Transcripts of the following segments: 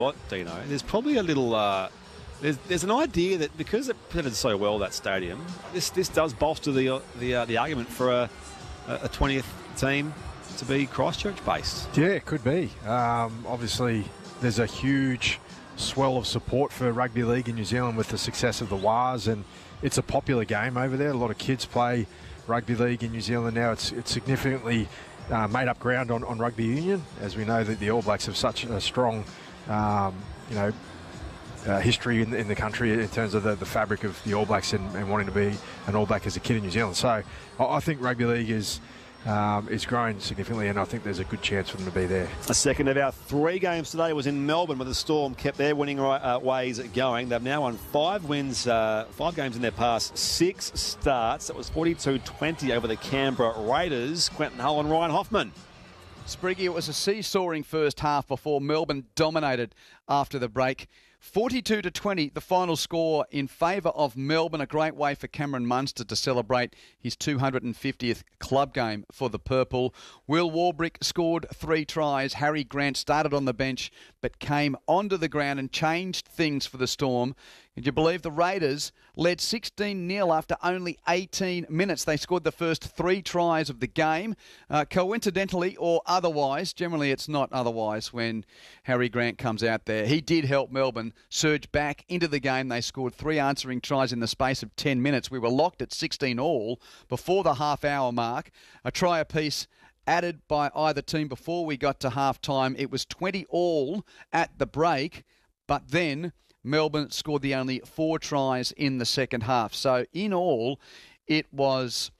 What, Dino? There's probably a little... There's an idea that because it pitted so well, that stadium, this does bolster the argument for a 20th team to be Christchurch-based. Yeah, it could be. Obviously, there's a huge swell of support for rugby league in New Zealand with the success of the Wars, and it's a popular game over there. A lot of kids play rugby league in New Zealand now. It's significantly made up ground on rugby union, as we know that the All Blacks have such a strong, history in the country in terms of the fabric of the All Blacks and wanting to be an All Black as a kid in New Zealand. So I think rugby league is growing significantly, and I think there's a good chance for them to be there. A second of our 3 games today was in Melbourne, where the Storm kept their winning ways going. They've now won 5 wins, 5 games in their past 6 starts. That was 42-20 over the Canberra Raiders. Quentin Hull and Ryan Hoffman. Spriggy, it was a seesawing first half before Melbourne dominated after the break. 42-20, the final score in favour of Melbourne. A great way for Cameron Munster to celebrate his 250th club game for the Purple. Will Warbrick scored 3 tries. Harry Grant started on the bench but came onto the ground and changed things for the Storm. Can you believe the Raiders led 16-0 after only 18 minutes? They scored the first 3 tries of the game. Coincidentally or otherwise, generally it's not otherwise when Harry Grant comes out there. He did help Melbourne surge back into the game. They scored 3 answering tries in the space of 10 minutes. We were locked at 16 all before the half-hour mark. A try apiece added by either team before we got to half-time. It was 20 all at the break, but then Melbourne scored the only 4 tries in the second half. So in all, it was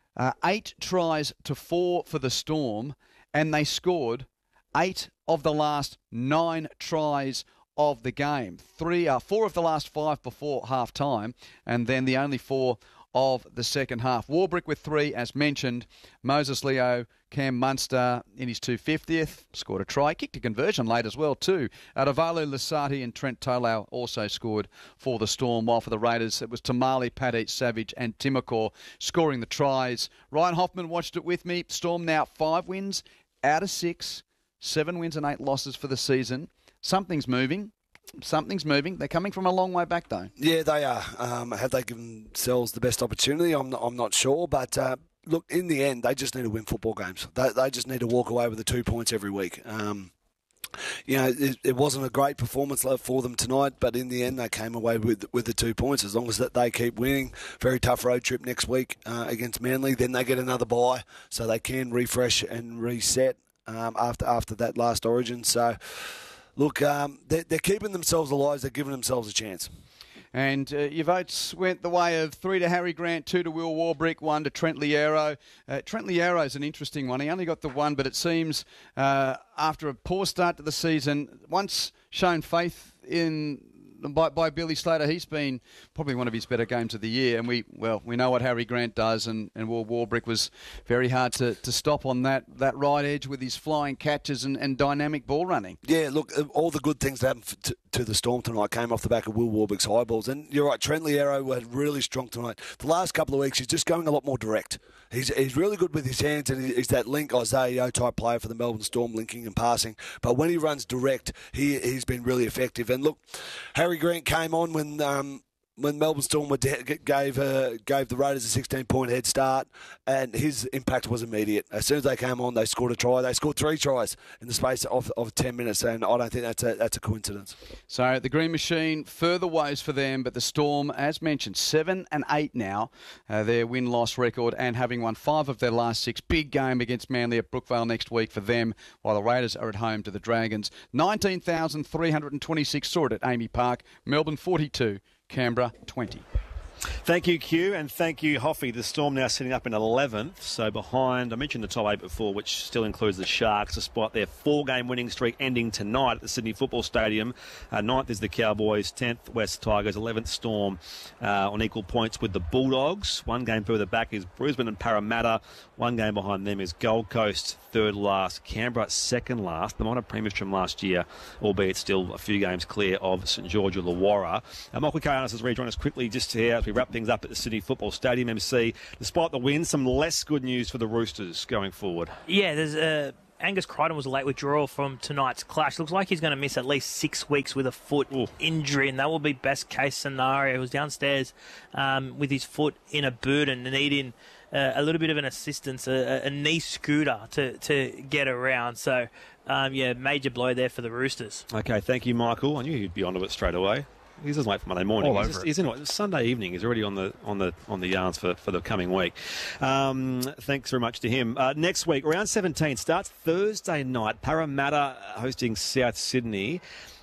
8 tries to 4 for the Storm, and they scored 8 of the last 9 tries of the game. 4 of the last 5 before half-time, and then the only 4 of the second half. Warbrick with 3, as mentioned. Moses Leo, Cam Munster in his 250th, scored a try. Kicked a conversion late as well, too. Adavalu Lasati and Trent Tolau also scored for the Storm, while for the Raiders it was Tamale, Paddy Savage and Timokor scoring the tries. Ryan Hoffman watched it with me. Storm now 5 wins out of 6, 7 wins and 8 losses for the season. Something's moving. They're coming from a long way back, though. Yeah, they are. Have they given themselves the best opportunity? I'm not sure. But, look, in the end, they just need to win football games. They just need to walk away with the 2 points every week. It wasn't a great performance for them tonight, but in the end, they came away with the 2 points. As long as that they keep winning, very tough road trip next week against Manly. Then they get another bye, so they can refresh and reset after that last Origin. So... Look, they're keeping themselves alive. They're giving themselves a chance. And your votes went the way of 3 to Harry Grant, 2 to Will Warbrick, 1 to Trent Liero. Trent Liero is an interesting one. He only got the 1, but it seems after a poor start to the season, once shown faith in by Billy Slater, he's been probably one of his better games of the year. And we know what Harry Grant does, and Will Warbrick was very hard to stop on that right edge with his flying catches and dynamic ball running. Yeah, look, all the good things that happened to the Storm tonight came off the back of Will Warbrick's high balls. And you're right, Trent Liero had really strong tonight. The last couple of weeks, he's just going a lot more direct. He's really good with his hands, and he's that link Isaiah type player for the Melbourne Storm, linking and passing. But when he runs direct, he's been really effective. And look, Harry Grant came on when Melbourne Storm gave the Raiders a 16-point head start, and his impact was immediate. As soon as they came on, they scored a try. They scored 3 tries in the space of 10 minutes, and I don't think that's a coincidence. So the Green Machine, further woes for them, but the Storm, as mentioned, 7 and 8 now, their win-loss record, and having won 5 of their last 6. Big game against Manly at Brookvale next week for them, while the Raiders are at home to the Dragons. 19,326 saw it at Amy Park. Melbourne 42. Canberra 20. Thank you, Q, and thank you, Hoffy. The Storm now sitting up in 11th, so behind, I mentioned the top 8 before, which still includes the Sharks, despite their 4-game winning streak ending tonight at the Sydney Football Stadium. 9th is the Cowboys, 10th West Tigers, 11th Storm on equal points with the Bulldogs. 1 game further back is Brisbane and Parramatta. 1 game behind them is Gold Coast, 3rd last. Canberra, 2nd last. The minor premiers from last year, albeit still a few games clear of St George Illawarra. Michael Kayanis has rejoined us quickly just here as we wrap things up at the Sydney Football Stadium. MC, despite the win, some less good news for the Roosters going forward. Yeah, there's Angus Crichton was a late withdrawal from tonight's clash. Looks like he's going to miss at least 6 weeks with a foot injury, and that will be best case scenario. He was downstairs with his foot in a boot and needing a little bit of an assistance, a knee scooter to get around. So, major blow there for the Roosters. Okay, thank you, Michael. I knew you'd be onto it straight away. He doesn't wait for Monday morning. He's in Sunday evening. He's already on the yarns for the coming week. Thanks very much to him. Next week, round 17 starts Thursday night. Parramatta hosting South Sydney.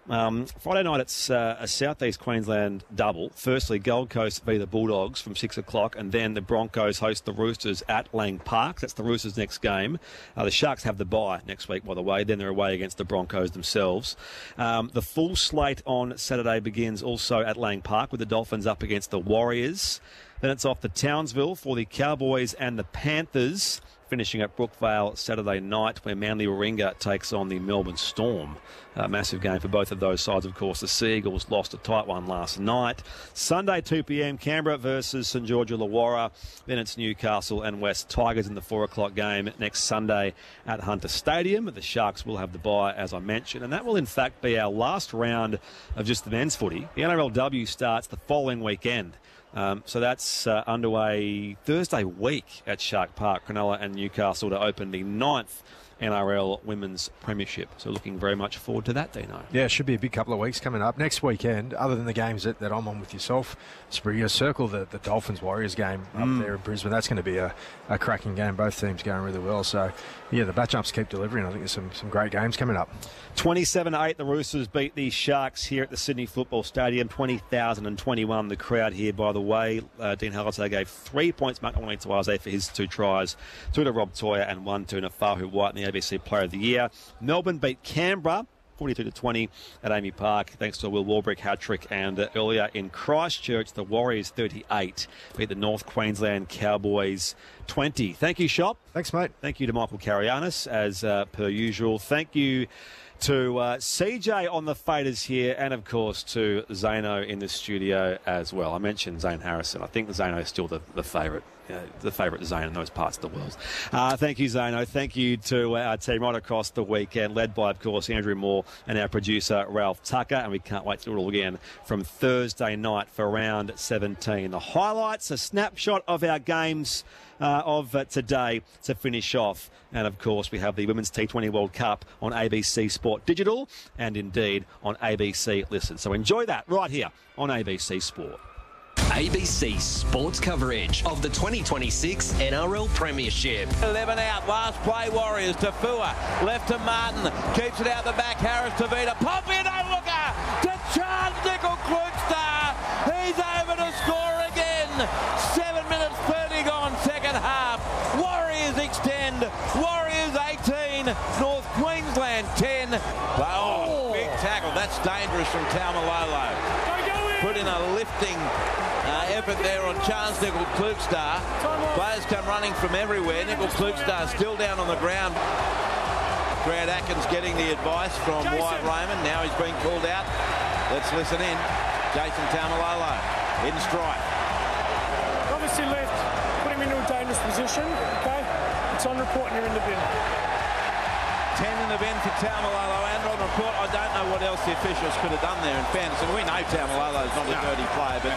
Friday night, it's a Southeast Queensland double. Firstly, Gold Coast v the Bulldogs from 6 o'clock, and then the Broncos host the Roosters at Lang Park. That's the Roosters' next game. The Sharks have the bye next week, by the way. Then they're away against the Broncos themselves. The full slate on Saturday begins also at Lang Park with the Dolphins up against the Warriors. Then it's off to Townsville for the Cowboys and the Panthers, finishing at Brookvale Saturday night, where Manly Warringah takes on the Melbourne Storm. A massive game for both of those sides, of course. The Sea Eagles lost a tight one last night. Sunday, 2 p.m, Canberra versus St George Illawarra. Then it's Newcastle and West Tigers in the 4 o'clock game next Sunday at Hunter Stadium. The Sharks will have the bye, as I mentioned, and that will in fact be our last round of just the men's footy. The NRLW starts the following weekend. So that's underway Thursday week at Shark Park, Cronulla and Newcastle, to open the 9th NRL Women's Premiership. So looking very much forward to that, Dino. Yeah, it should be a big couple of weeks coming up. Next weekend, other than the games that I'm on with yourself, Spriggy, circle the Dolphins-Warriors game up there in Brisbane. That's going to be a cracking game. Both teams going really well. So, yeah, the matchups keep delivering. I think there's some great games coming up. 27-8, the Roosters beat the Sharks here at the Sydney Football Stadium. 20,021 the crowd here, by the way. Dean Halliday gave 3 points, Mark Onway-Tuaze, for his 2 tries, 2 to Rob Toya and 1 to Nafahu White in the ABC Player of the Year. Melbourne beat Canberra 42-20 at Amy Park, thanks to a Will Warbrick hat-trick. And earlier in Christchurch, the Warriors 38 beat the North Queensland Cowboys 20. Thank you, Shop. Thanks, mate. Thank you to Michael Carianis, as per usual. Thank you to CJ on the faders here, and of course to Zano in the studio as well. I mentioned Zane Harrison. I think Zano is still the favourite. The favourite Zane in those parts of the world. Thank you, Zano. Thank you to our team right across the weekend, led by, of course, Andrew Moore and our producer, Ralph Tucker. And we can't wait to do it all again from Thursday night for round 17. The highlights, a snapshot of our games of today to finish off. And, of course, we have the Women's T20 World Cup on ABC Sport Digital and, indeed, on ABC Listen. So enjoy that right here on ABC Sport. ABC Sports coverage of the 2026 NRL Premiership. 11 out, last play Warriors to Fua, left to Martin, keeps it out the back, Harris to Vita, pop in, looker to Charles Nickel-Klugstad, he's over to score again. 7 minutes 30 gone, second half. Warriors extend, Warriors 18, North Queensland 10. Oh, big tackle, that's dangerous from Taumalolo. Put in a lifting effort there on Charles Nickel-Klugstad. Players come running from everywhere. Nickel-Klugstad still down on the ground. Grant Atkins getting the advice from Wyatt Raymond. Now he's been called out. Let's listen in. Jason Taumalolo in strike. Obviously left, put him into a dangerous position. Okay, it's on report and you're in the bin. 10 in the bin for Taumalolo, and on report, I don't know what else the officials could have done there in fairness. And we know Taumalolo's not a dirty player, but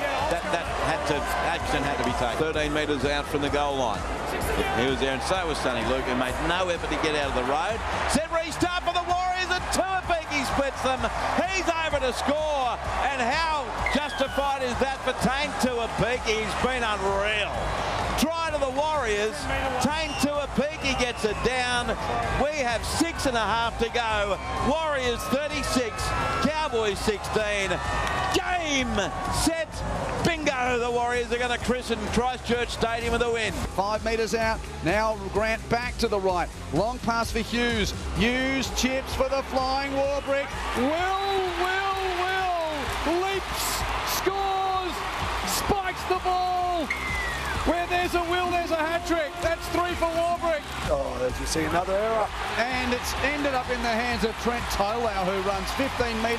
action had to be taken. 13 metres out from the goal line. He was there, and so was Sonny Luke, who made no effort to get out of the road. Set restart for the Warriors, and Tuapiki splits them. He's over to score, and how justified is that for Tane Tuapiki? He's been unreal. Try to the Warriors. Tane Tuapiki gets it down. We have 6.5 to go. Warriors 36, Cowboys 16. Game, set, bingo. The Warriors are going to christen Christchurch Stadium with a win. 5 metres out. Now Grant back to the right. Long pass for Hughes. Hughes chips for the flying Warbrick. Will. Leaps, scores, spikes the ball. Where there's a Will, there's a hat-trick. That's 3 for Warbrick. Oh, there's you see another error. And it's ended up in the hands of Trent Tolau, who runs 15 metres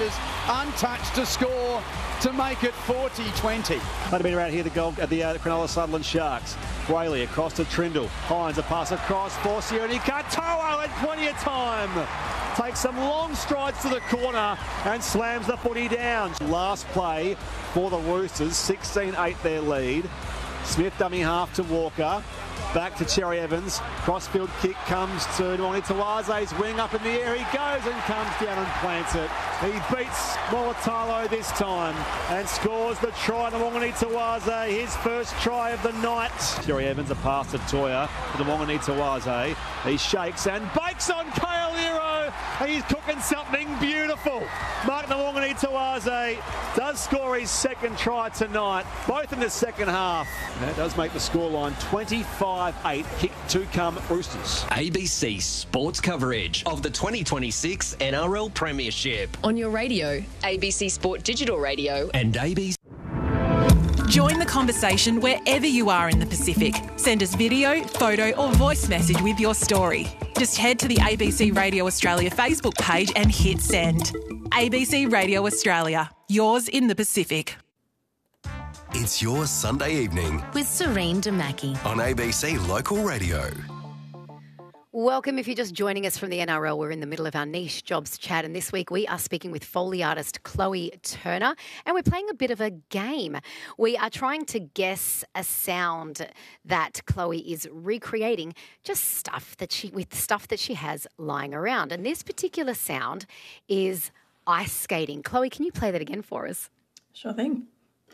untouched to score to make it 40-20. Might have been around here, the goal at the Cronulla Sutherland Sharks. Whaley across to Trindle. Hines a pass across for Sione Katoa had plenty of time. Takes some long strides to the corner and slams the footy down. Last play for the Roosters, 16-8 their lead. Smith dummy half to Walker. Back to Cherry Evans. Crossfield kick comes to Nwongi Tawaze's wing up in the air. He goes and comes down and plants it. He beats Molatalo this time and scores the try. Nwongi Tawaze, his first try of the night. Cherry Evans a pass to Toya to Nwongi Tawaze. He shakes and bakes on Kale Iro. He's cooking something beautiful. Mark Nwongi Tawaze does score his second try tonight, both in the second half. And that does make the scoreline 25-8. Kick to come Roosters. ABC Sports coverage of the 2026 NRL Premiership. On your radio, ABC Sport Digital Radio. And ABC. Join the conversation wherever you are in the Pacific. Send us video, photo or voice message with your story. Just head to the ABC Radio Australia Facebook page and hit send. ABC Radio Australia, yours in the Pacific. It's your Sunday evening with Serene Damaki on ABC Local Radio. Welcome if you're just joining us from the NRL. We're in the middle of our niche jobs chat, and this week we are speaking with Foley artist Chloe Turner, and we're playing a bit of a game. We are trying to guess a sound that Chloe is recreating, just stuff that she has lying around. And this particular sound is ice skating. Chloe, can you play that again for us? Sure thing.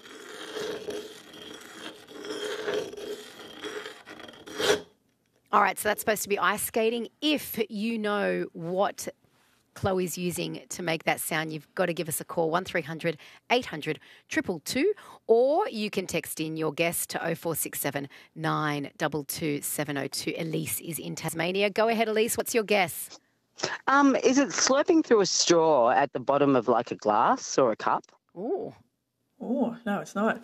All right, so that's supposed to be ice skating. If you know what Chloe's using to make that sound, you've got to give us a call, 1300 800 222, or you can text in your guess to 0467 922 702. Elise is in Tasmania. Go ahead, Elise. What's your guess? Is it slurping through a straw at the bottom of like a glass or a cup? Ooh. Oh, no, it's not.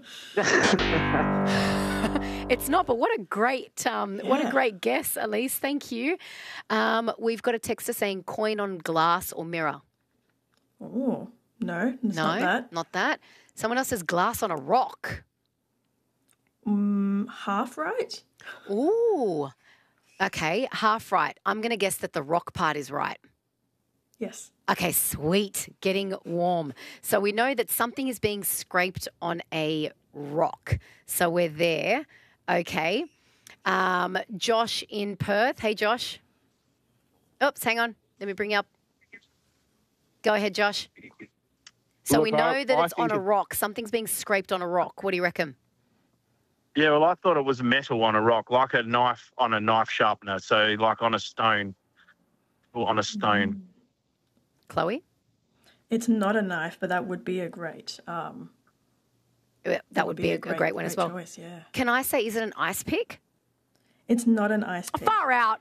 It's not, but what a great guess, Elise. Thank you. We've got a texter saying coin on glass or mirror. Oh, no, it's not that. Not that. Someone else says glass on a rock. Half right. Ooh. Okay, half right. I'm going to guess that the rock part is right. Yes. Okay, sweet. Getting warm. So we know that something is being scraped on a rock. So we're there. Okay. Josh in Perth. Hey, Josh. Oops, hang on. Let me bring you up. Go ahead, Josh. So we know that it's on a rock. Something's being scraped on a rock. What do you reckon? Yeah, well, I thought it was metal on a rock, like a knife on a knife sharpener. So like on a stone. Or on a stone. Chloe? It's not a knife, but that would be a great... that would be a great one as well. Choice, yeah. Can I say, is it an ice pick? It's not an ice pick. Far out.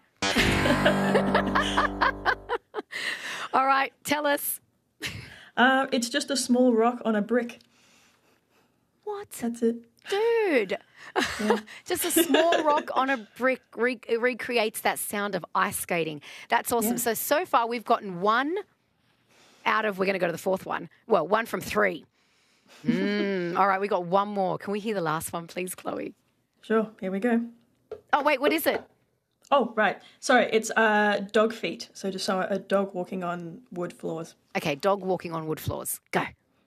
All right, tell us. It's just a small rock on a brick. What? That's it. Dude. Yeah. Just a small rock on a brick recreates that sound of ice skating. That's awesome. Yeah. So far we've gotten one out of, we're going to go to the fourth one. Well, 1 from 3. All right, we got one more. Can we hear the last one, please, Chloe? Sure, here we go. Oh, wait, what is it? Oh, right. Sorry, it's dog feet. So just a dog walking on wood floors. Okay, dog walking on wood floors. Go.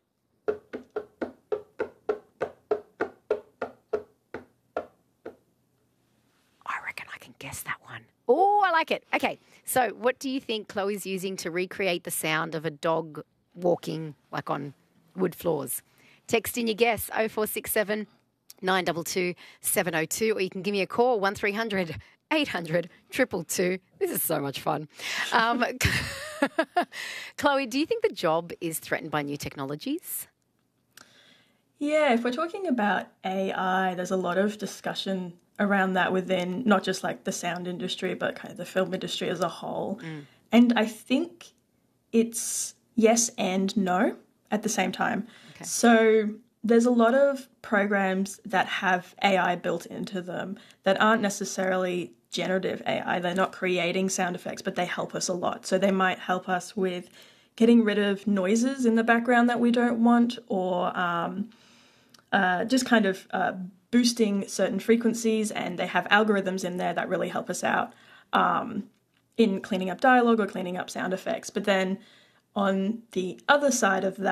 I reckon I can guess that one. Oh, I like it. Okay, so what do you think Chloe's using to recreate the sound of a dog walking like on wood floors? Text in your guess, 0467 922 702, or you can give me a call, 1300 800 222. This is so much fun. Chloe, do you think the job is threatened by new technologies? Yeah, if we're talking about AI, there's a lot of discussion around that within not just like the sound industry, but kind of the film industry as a whole. And I think it's yes and no at the same time. Okay. So there's a lot of programs that have AI built into them that aren't necessarily generative AI. They're not creating sound effects, but they help us a lot. So they might help us with getting rid of noises in the background that we don't want, or just kind of boosting certain frequencies, and they have algorithms in there that really help us out in cleaning up dialogue or cleaning up sound effects. But then on the other side of